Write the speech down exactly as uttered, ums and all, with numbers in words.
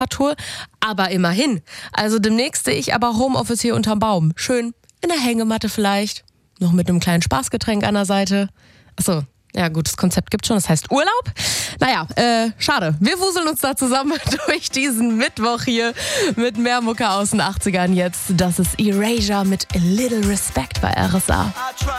Tour, aber immerhin. Also demnächst sehe ich aber Homeoffice hier unterm Baum. Schön in der Hängematte vielleicht, noch mit einem kleinen Spaßgetränk an der Seite. Achso, ja gut, das Konzept gibt schon, das heißt Urlaub. Naja, äh, schade. Wir wuseln uns da zusammen durch diesen Mittwoch hier mit mehr Mucke aus den achtzigern jetzt. Das ist Erasure mit A Little Respect bei R S A.